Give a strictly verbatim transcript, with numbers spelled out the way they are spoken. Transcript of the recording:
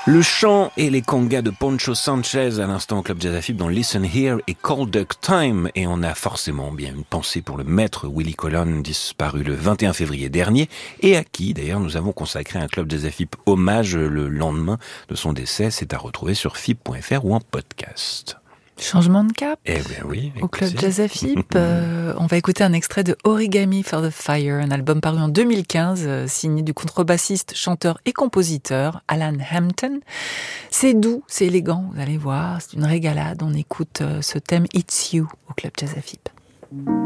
Le chant et les congas de Poncho Sanchez à l'instant au Club Jazz Afib dans Listen Here et Cold Duck Time. Et on a forcément bien une pensée pour le maître Willie Colon, disparu le vingt et un février dernier, et à qui d'ailleurs nous avons consacré un Club Jazz Afib hommage le lendemain de son décès. C'est à retrouver sur fib point f r ou en podcast. Changement de cap. Eh bien oui. Au Club Jazz Afib, euh, on va écouter un extrait de Origami for the Fire, un album paru en deux mille quinze, euh, signé du contrebassiste, chanteur et compositeur Alan Hampton. C'est doux, c'est élégant, vous allez voir, c'est une régalade. On écoute euh, ce thème It's You au Club Jazz Afib.